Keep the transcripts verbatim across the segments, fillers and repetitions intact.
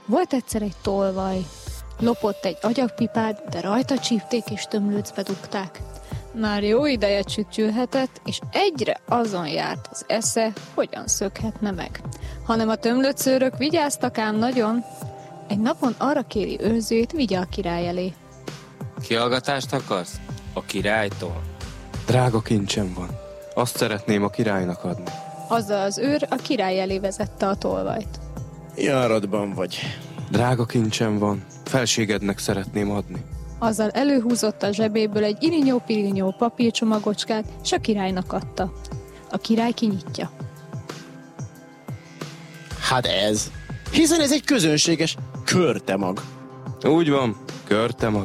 Volt egyszer egy tolvaj. Lopott egy agyagpipát, de rajta csípték és tömlőcbe dugták. Már jó ideje csücsülhetett, és egyre azon járt az esze, hogyan szökhetne meg. Hanem a tömlőcőrök vigyáztak ám nagyon. Egy napon arra kéri őrzőjét, vigye a király elé. Kihallgatást akarsz? A királytól? Drága kincsem van. Azt szeretném a királynak adni. Azzal az őr a király elé vezette a tolvajt. Járatban vagy. Drága kincsem van. Felségednek szeretném adni. Azzal előhúzott a zsebéből egy irinyó-pirinyó papírcsomagocskát, és a királynak adta. A király kinyitja. Hát ez. Hiszen ez egy közönséges körtemag. Úgy van, körtemag.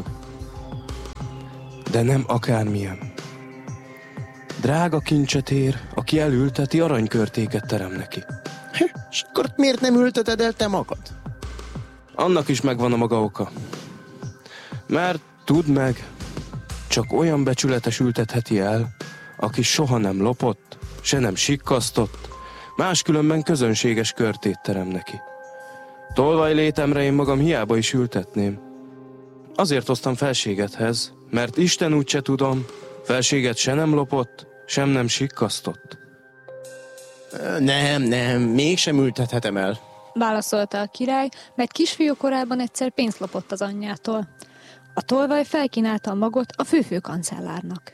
De nem akármilyen. Drága kincset ér, aki elülteti, aranykörtéket terem neki. És akkor miért nem ülteted el te magad? Annak is megvan a maga oka. Mert tudd meg, csak olyan becsületes ültetheti el, aki soha nem lopott, se nem sikkasztott, máskülönben közönséges körtét terem neki. Tolvaj létemre én magam hiába is ültetném. Azért hoztam felségedhez, mert Isten úgyse tudom, felséget se nem lopott, sem nem sikkasztott. Nem, nem, mégsem ültethetem el. Válaszolta a király, mert kisfiú korában egyszer pénzt lopott az anyjától. A tolvaj felkínálta a magot a főfőkancellárnak.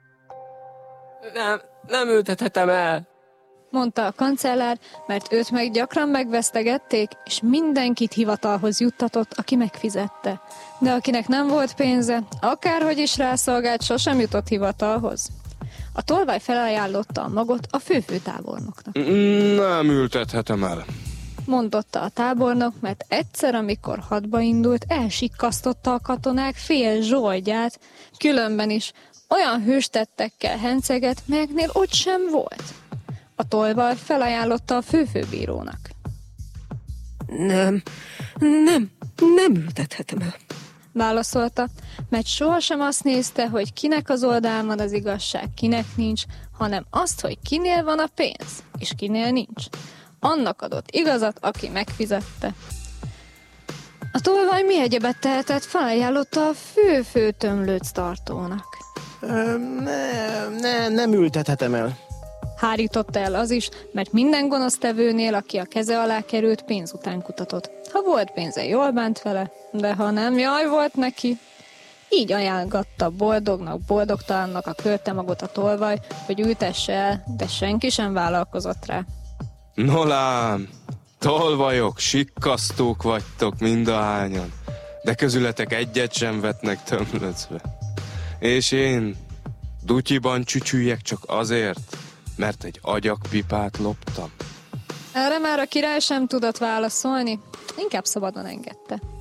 Nem, nem ültethetem el, mondta a kancellár, mert őt meg gyakran megvesztegették, és mindenkit hivatalhoz juttatott, aki megfizette. De akinek nem volt pénze, akárhogy is rászolgált, sosem jutott hivatalhoz. A tolvaj felajánlotta a magot a főfőtábornoknak. Nem ültethetem el, mondotta a tábornok, mert egyszer, amikor hadba indult, elsikkasztotta a katonák fél zsoldját, különben is olyan hőstettekkel henceget, melyeknél ott sem volt. A tolvaj felajánlotta a főfőbírónak. Nem, nem, nem ültethetem el, válaszolta, mert sohasem azt nézte, hogy kinek az oldalán van az igazság, kinek nincs, hanem azt, hogy kinél van a pénz, és kinél nincs. Annak adott igazat, aki megfizette. A tolvaj mi egyebet tehetett, felajánlotta a fő-fő tömlőc tartónak. Nem, nem, nem ültethetem el. Hárította el az is, mert minden gonosztevőnél, aki a keze alá került, pénz után kutatott. Ha volt pénze, jól bánt vele, de ha nem, jaj volt neki. Így ajánlgatta boldognak, boldogtalannak a körtemagot a tolvaj, hogy ültesse el, de senki sem vállalkozott rá. Nolám, tolvajok, sikkasztók vagytok mindahányan, de közületek egyet sem vetnek tömlöcbe. És én dutyiban csücsüljek csak azért, mert egy agyagpipát loptam. Erre már a király sem tudott válaszolni, inkább szabadon engedte.